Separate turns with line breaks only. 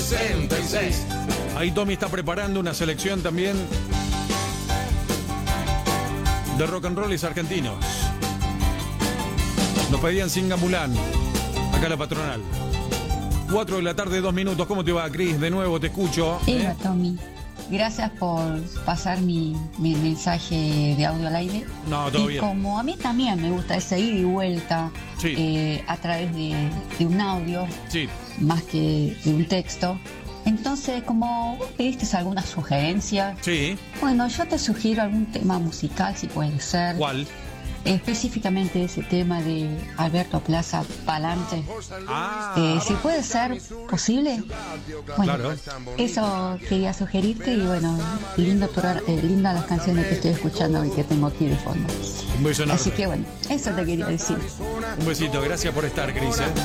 66.
Ahí Tommy está preparando una selección también de rock and rolls argentinos. Nos pedían Singamulán, acá la patronal. 4 de la tarde, 2 minutos. ¿Cómo te va, Cris? De nuevo te escucho.
Hola, Tommy. Gracias por pasar mi mensaje de audio al aire.
No, todo
y
bien.
Como a mí también me gusta ese ida y vuelta
Sí.
a través de un audio,
Sí.
más que de un texto. Entonces, como vos pediste alguna sugerencia,
Sí.
bueno, yo te sugiero algún tema musical, si puede ser.
¿Cuál?
Específicamente ese tema de Alberto Plaza, Palante.
Ah,
Si puede ser posible. Bueno,
claro.
eso quería sugerirte y bueno, linda las canciones que estoy escuchando y que tengo aquí de fondo.
Un beso enorme.
Así que bueno, eso te quería decir.
Un besito. Gracias por estar, Cris.